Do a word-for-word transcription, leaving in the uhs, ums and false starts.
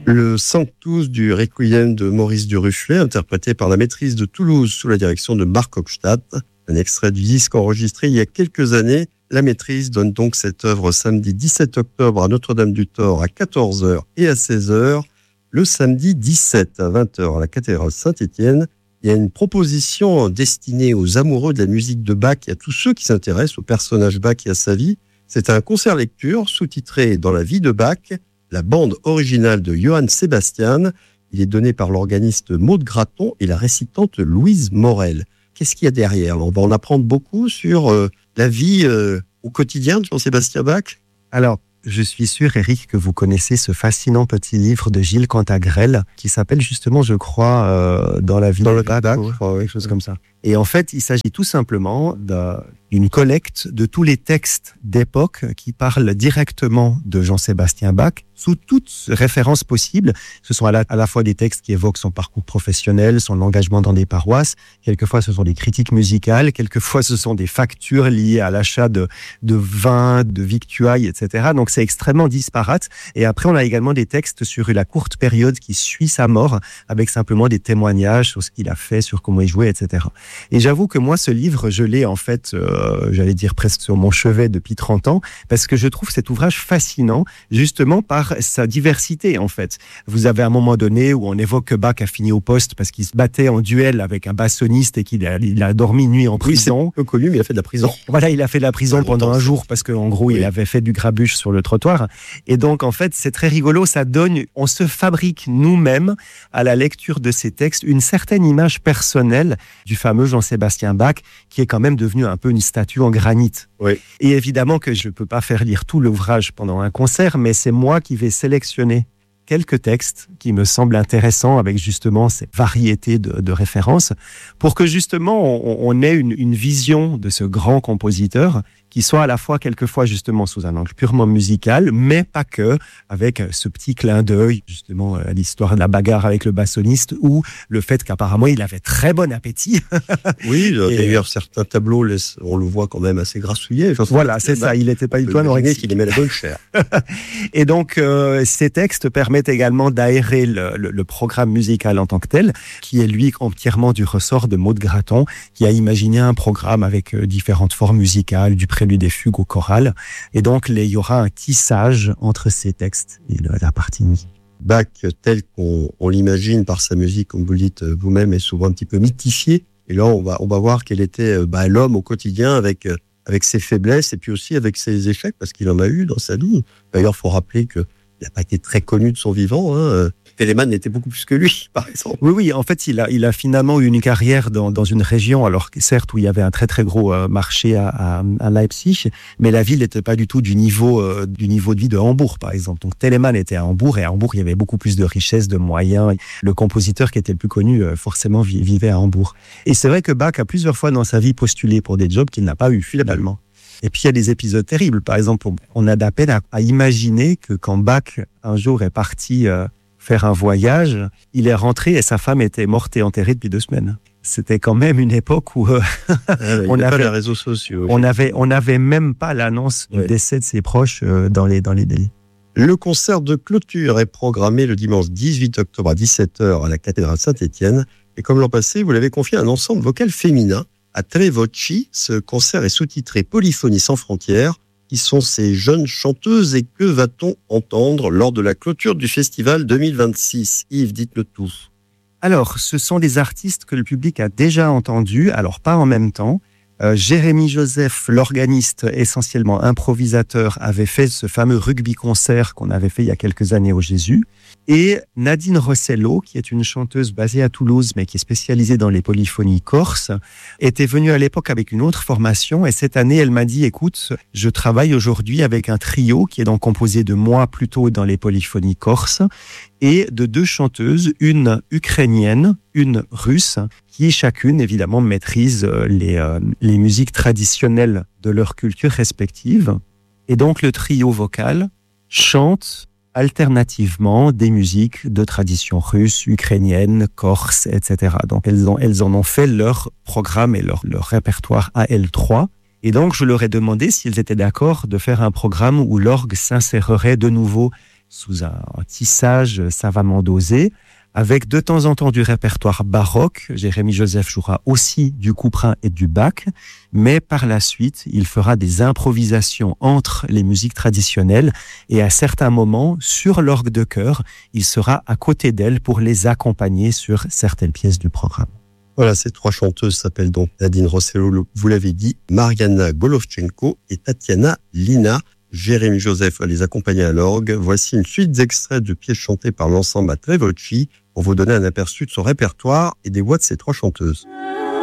Le Sanctus du Requiem de Maurice Duruflet, interprété par la Maîtrise de Toulouse sous la direction de Marc Hochstadt. Un extrait du disque enregistré il y a quelques années. La Maîtrise donne donc cette œuvre samedi dix-sept octobre à Notre-Dame-du-Thor à quatorze heures et à seize heures. Le samedi dix-sept à vingt heures à la cathédrale Saint-Étienne. Il y a une proposition destinée aux amoureux de la musique de Bach et à tous ceux qui s'intéressent au personnage Bach et à sa vie. C'est un concert-lecture sous-titré « Dans la vie de Bach », la bande originale de Johann Sebastian. Il est donné par l'organiste Maud Graton et la récitante Louise Morel. Qu'est-ce qu'il y a derrière ? On va en apprendre beaucoup sur euh, la vie euh, au quotidien de Jean-Sébastien Bach. Alors, je suis sûr, Eric, que vous connaissez ce fascinant petit livre de Gilles Cantagrel qui s'appelle justement, je crois, euh, Dans la vie Dans de Bach, Bach, ou ou quelque chose comme ça. Et en fait, il s'agit tout simplement d'une collecte de tous les textes d'époque qui parlent directement de Jean-Sébastien Bach, sous toutes références possibles. Ce sont à la, à la fois des textes qui évoquent son parcours professionnel, son engagement dans des paroisses. Quelquefois, ce sont des critiques musicales. Quelquefois, ce sont des factures liées à l'achat de, de vin, de victuailles, et cetera. Donc, c'est extrêmement disparate. Et après, on a également des textes sur la courte période qui suit sa mort, avec simplement des témoignages sur ce qu'il a fait, sur comment il jouait, et cetera. Et j'avoue que moi, ce livre, je l'ai en fait, euh, j'allais dire presque sur mon chevet depuis trente ans, parce que je trouve cet ouvrage fascinant, justement par sa diversité, en fait. Vous avez un moment donné où on évoque que Bach a fini au poste parce qu'il se battait en duel avec un bassoniste et qu'il a, il a dormi une nuit en prison. Oui, c'est peu connu, mais il a fait de la prison. Voilà, il a fait de la prison pendant un jour parce qu'en gros, oui. il avait fait du grabuge sur le trottoir. Et donc, en fait, c'est très rigolo. Ça donne, on se fabrique nous-mêmes, à la lecture de ces textes, une certaine image personnelle du fameux Jean-Sébastien Bach, qui est quand même devenu un peu une statue en granit. Oui. Et évidemment que je ne peux pas faire lire tout l'ouvrage pendant un concert, mais c'est moi qui vais sélectionner quelques textes qui me semblent intéressants avec justement ces variétés de, de références pour que justement on, on ait une, une vision de ce grand compositeur qui soit à la fois quelquefois justement sous un angle purement musical, mais pas que, avec ce petit clin d'œil justement à l'histoire de la bagarre avec le bassoniste ou le fait qu'apparemment il avait très bon appétit. Oui, d'ailleurs certains tableaux, on le voit quand même assez grassouillet. Voilà, c'est ça, il n'était pas du tout anorexique. Il aimait la bonne chair. Et donc euh, ces textes permettent également d'aérer le, le, le programme musical en tant que tel, qui est lui entièrement du ressort de Maud Graton, qui a imaginé un programme avec euh, différentes formes musicales, du prélude des fugues au choral. Et donc, il y aura un tissage entre ces textes et le, la partie musique. Bach, tel qu'on on l'imagine par sa musique, comme vous le dites vous-même, est souvent un petit peu mythifié. Et là, on va, on va voir quel était bah, l'homme au quotidien avec, avec ses faiblesses et puis aussi avec ses échecs, parce qu'il en a eu dans sa vie. D'ailleurs, il faut rappeler qu'il n'a pas été très connu de son vivant. Hein. Telemann était beaucoup plus que lui, par exemple. Oui, oui, en fait, il a, il a finalement eu une carrière dans, dans une région, alors certes, où il y avait un très, très gros euh, marché à, à, à Leipzig, mais la ville n'était pas du tout du niveau, euh, du niveau de vie de Hambourg, par exemple. Donc, Telemann était à Hambourg, et à Hambourg, il y avait beaucoup plus de richesses, de moyens. Le compositeur qui était le plus connu, euh, forcément, vivait à Hambourg. Et c'est vrai que Bach a plusieurs fois dans sa vie postulé pour des jobs qu'il n'a pas eu, finalement. Et puis, il y a des épisodes terribles. Par exemple, on a à peine à, à imaginer que quand Bach, un jour, est parti euh, faire un voyage, il est rentré et sa femme était morte et enterrée depuis deux semaines. C'était quand même une époque où euh, ah ouais, on avait pas les réseaux sociaux. On avait, on avait même pas l'annonce du ouais. décès de ses proches euh, dans les dans les délais. Le concert de clôture est programmé le dimanche dix-huit octobre à dix-sept heures à la cathédrale Saint-Étienne. Et comme l'an passé, vous l'avez confié à un ensemble vocal féminin à Tre Voci. Ce concert est sous-titré Polyphonie sans frontières. Qui sont ces jeunes chanteuses et que va-t-on entendre lors de la clôture du festival deux mille vingt-six ? Yves, dites-le tout. Alors, ce sont des artistes que le public a déjà entendus, alors pas en même temps. Euh, Jérémy Joseph, l'organiste essentiellement improvisateur, avait fait ce fameux rugby-concert qu'on avait fait il y a quelques années au Jésus. Et Nadine Rossello, qui est une chanteuse basée à Toulouse, mais qui est spécialisée dans les polyphonies corses, était venue à l'époque avec une autre formation. Et cette année, elle m'a dit, écoute, je travaille aujourd'hui avec un trio qui est donc composé de moi plutôt dans les polyphonies corses et de deux chanteuses, une ukrainienne, une russe, qui chacune, évidemment, maîtrise les, euh, les musiques traditionnelles de leur culture respective. Et donc, le trio vocal chante alternativement des musiques de tradition russe, ukrainienne, corse, et cetera. Donc, elles, ont, elles en ont fait leur programme et leur, leur répertoire à elles trois. Et donc, je leur ai demandé s'ils étaient d'accord de faire un programme où l'orgue s'insérerait de nouveau sous un, un tissage savamment dosé, avec de temps en temps du répertoire baroque. Jérémy Joseph jouera aussi du Couperin et du Bach, mais par la suite, il fera des improvisations entre les musiques traditionnelles et à certains moments, sur l'orgue de chœur, il sera à côté d'elle pour les accompagner sur certaines pièces du programme. Voilà, ces trois chanteuses s'appellent donc Nadine Rossello, vous l'avez dit, Mariana Golovchenko et Tatiana Lina. Jérémy Joseph va les accompagner à l'orgue. Voici une suite d'extraits de pièces chantées par l'ensemble à Tre Voci pour vous donner un aperçu de son répertoire et des voix de ces trois chanteuses.